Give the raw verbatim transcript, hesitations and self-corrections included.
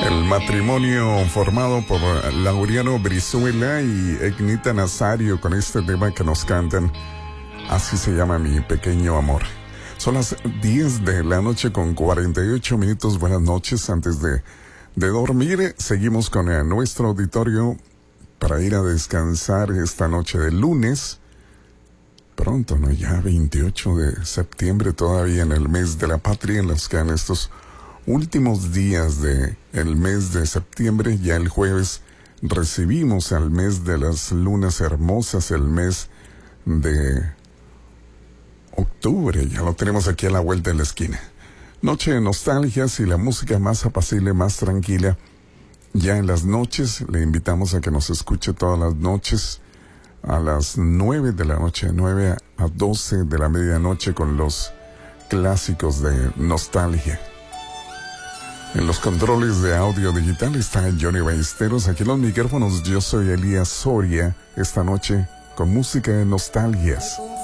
El matrimonio formado por Laureano Brizuela y Egnita Nazario con este tema que nos cantan. Así se llama Mi Pequeño Amor. Son las diez de la noche con cuarenta y ocho minutos. Buenas noches. Antes de, de dormir, seguimos con eh, nuestro auditorio para ir a descansar esta noche de lunes. Pronto, ¿no? Ya veintiocho de septiembre, todavía en el mes de la patria, en los que en estos últimos días de el mes de septiembre, ya el jueves recibimos al mes de las lunas hermosas, el mes de octubre, ya lo tenemos aquí a la vuelta de la esquina. Noche de nostalgias y la música más apacible, más tranquila. Ya en las noches le invitamos a que nos escuche todas las noches a las nueve de la noche, nueve a doce de la medianoche, con los clásicos de nostalgia. En los controles de audio digital está Johnny Ballesteros. Aquí en los micrófonos yo soy Elías Soria. Esta noche con música de nostalgias.